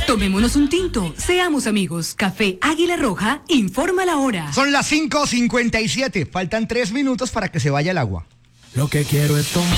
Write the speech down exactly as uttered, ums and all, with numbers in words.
Tomémonos un tinto, seamos amigos. Café Águila Roja, informa la hora. Son las cinco cincuenta y siete, faltan tres minutos para que se vaya el agua. Lo que quiero es tomar.